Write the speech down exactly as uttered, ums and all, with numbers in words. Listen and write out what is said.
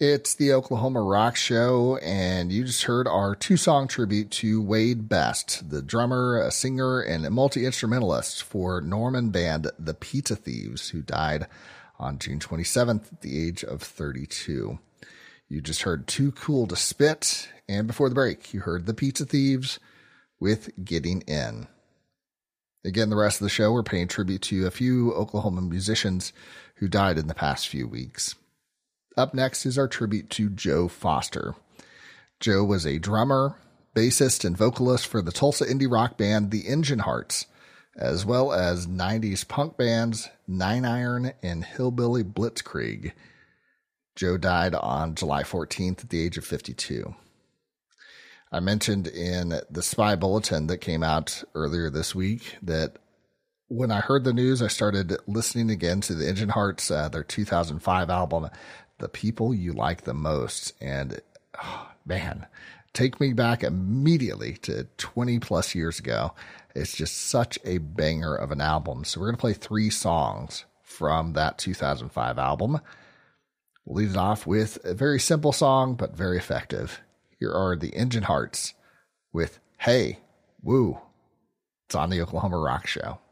It's the Oklahoma Rock Show, and you just heard our two-song tribute to Wade Best, the drummer, a singer, and a multi-instrumentalist for Norman band The Pizza Thieves, who died on June twenty-seventh at the age of thirty-two. You just heard Too Cool to Spit, and before the break, you heard The Pizza Thieves with Getting In. Again, the rest of the show, we're paying tribute to a few Oklahoma musicians who died in the past few weeks. Up next is our tribute to Joe Foster. Joe was a drummer, bassist, and vocalist for the Tulsa indie rock band The Engine Hearts, as well as nineties punk bands Nine Iron and Hillbilly Blitzkrieg. Joe died on July fourteenth at the age of fifty-two. I mentioned in the Spy Bulletin that came out earlier this week that when I heard the news, I started listening again to the Engine Hearts, uh, their two thousand five album, The People You Like the Most. And oh, man, take me back immediately to twenty plus years ago. It's just such a banger of an album. So we're going to play three songs from that two thousand five album. We'll lead it off with a very simple song, but very effective. Here are the Engine Hearts with Hey, Woo. It's on the Oklahoma Rock Show.